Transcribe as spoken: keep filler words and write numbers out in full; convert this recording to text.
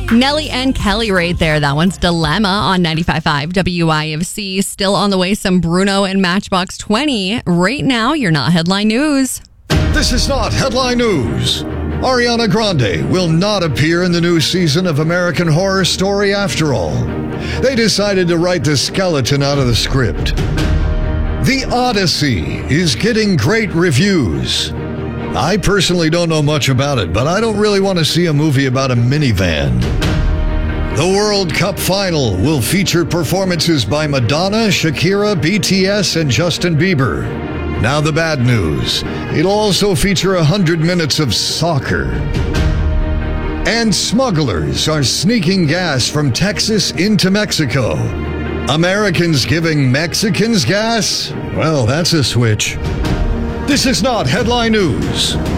Nelly and Kelly right there. That one's Dilemma on ninety-five point five W I F C. Still on the way, some Bruno and Matchbox twenty. Right now, you're not headline news. This is not headline news. Ariana Grande will not appear in the new season of American Horror Story after all. They decided to write the skeleton out of the script. The Odyssey is getting great reviews. I personally don't know much about it, but I don't really want to see a movie about a minivan. The World Cup final will feature performances by Madonna, Shakira, B T S, and Justin Bieber. Now the bad news. It'll also feature one hundred minutes of soccer. And smugglers are sneaking gas from Texas into Mexico. Americans giving Mexicans gas? Well, that's a switch. This is not headline news.